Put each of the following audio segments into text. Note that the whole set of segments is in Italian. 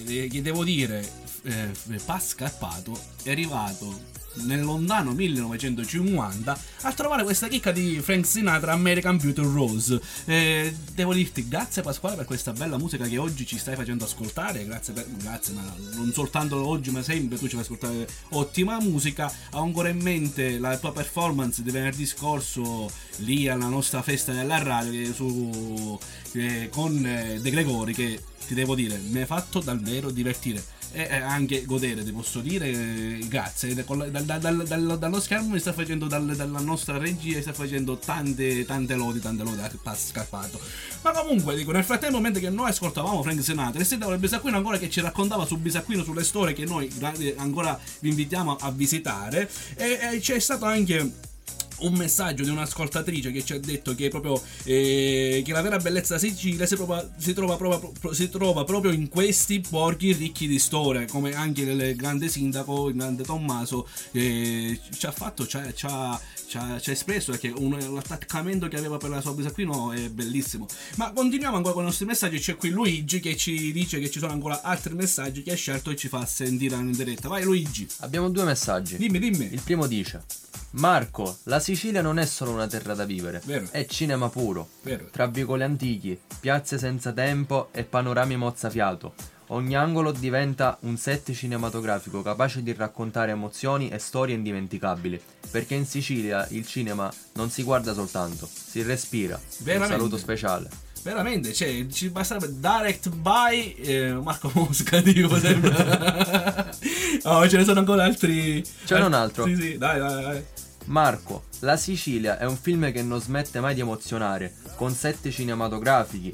che devo dire, Paz Scarpato è arrivato nel lontano 1950 a trovare questa chicca di Frank Sinatra, American Beauty Rose. Devo dirti grazie Pasquale per questa bella musica che oggi ci stai facendo ascoltare, grazie, ma non soltanto oggi ma sempre tu ci fai ascoltare ottima musica. Ho ancora in mente la tua performance di venerdì scorso lì alla nostra festa della radio con De Gregori, che ti devo dire mi hai fatto davvero divertire e anche godere, ti posso dire. Grazie. Dallo schermo mi sta facendo, dalla nostra regia sta facendo tante lodi a Scarpato. Ma comunque dico, nel frattempo, mentre che noi ascoltavamo Frank Sinatra, e sentiamo il Bisacquino ancora che ci raccontava su Bisacquino, sulle storie che noi ancora vi invitiamo a visitare, e c'è stato anche un messaggio di un'ascoltatrice che ci ha detto che proprio che la vera bellezza della Sicilia si trova proprio in questi borghi ricchi di storia, come anche il grande sindaco, il grande Tommaso, ci ha espresso, perché l'attaccamento che aveva per la sua Bisacquino è bellissimo. Ma continuiamo ancora con i nostri messaggi. C'è qui Luigi che ci dice che ci sono ancora altri messaggi che ha scelto e ci fa sentire in diretta. Vai Luigi. Abbiamo 2 messaggi. Dimmi. Il primo dice: Marco, la Sicilia non è solo una terra da vivere, vero, è cinema puro. Vero. Tra vicoli antichi, piazze senza tempo e panorami mozzafiato, ogni angolo diventa un set cinematografico capace di raccontare emozioni e storie indimenticabili, perché in Sicilia il cinema non si guarda soltanto, si respira. Veramente. Un saluto speciale. Veramente, cioè, ci basterebbe direct by Marco Mosca, tipo, sembra. Oh, ce ne sono ancora altri. C'è un altro. Sì, dai. Marco, La Sicilia è un film che non smette mai di emozionare, con set cinematografici,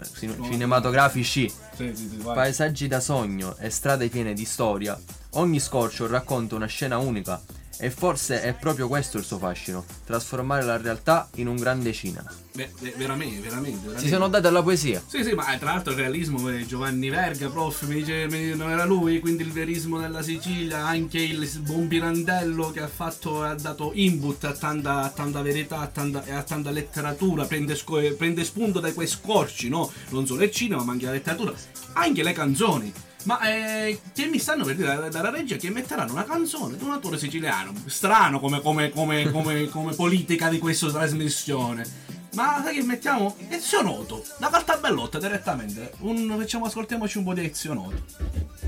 paesaggi da sogno e strade piene di storia. Ogni scorcio racconta una scena unica, e forse è proprio questo il suo fascino, trasformare la realtà in un grande cinema. Beh, veramente. Si sono dati alla poesia. Sì, ma tra l'altro il realismo Giovanni Verga, prof, mi dice, non era lui, quindi il verismo della Sicilia, anche il buon Pirandello che ha dato input a tanta verità, a tanta letteratura, prende spunto da quei scorci, no? Non solo il cinema, ma anche la letteratura, anche le canzoni. Ma che mi stanno per dire dalla regia che metteranno una canzone di un autore siciliano, strano come politica di questa trasmissione. Ma sai che mettiamo? Ezio Noto, da Caltabellotta direttamente. Ascoltiamoci un po' di Ezio Noto.